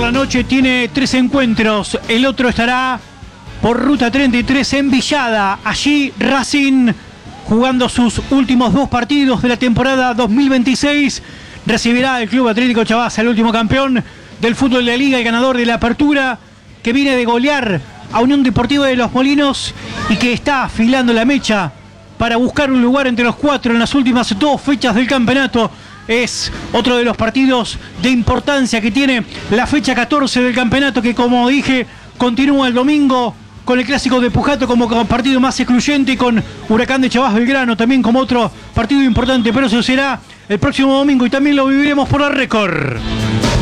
la noche tiene 3 encuentros. El otro estará por Ruta 33 en Villada. Allí Racing, jugando sus últimos 2 partidos de la temporada 2026, recibirá al Club Atlético Chavasa, el último campeón del fútbol de la Liga, el ganador de la Apertura, que viene de golear a Unión Deportiva de Los Molinos y que está afilando la mecha para buscar un lugar entre los 4 en las últimas 2 fechas del campeonato. Es otro de los partidos de importancia que tiene la fecha 14 del campeonato, que, como dije, continúa el domingo con el clásico de Pujato como partido más excluyente y con Huracán de Chavás Belgrano también como otro partido importante, pero eso será el próximo domingo y también lo viviremos por la Record.